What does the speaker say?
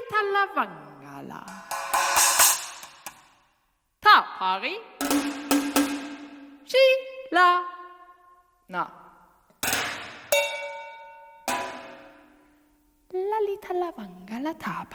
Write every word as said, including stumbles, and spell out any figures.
Talavangala. Ta pari. Sheila. Na. Lalita lavangala ta